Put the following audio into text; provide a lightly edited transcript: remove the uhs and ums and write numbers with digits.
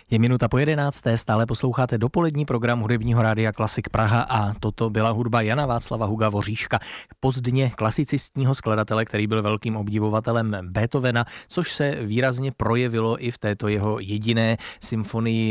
Je 10:11, stále posloucháte dopolední program hudebního rádia Klasik Praha a toto byla hudba Jana Václava Huga Voříška, pozdně klasicistního skladatele, který byl velkým obdivovatelem Beethovena, což se výrazně projevilo i v této jeho jediné symfonii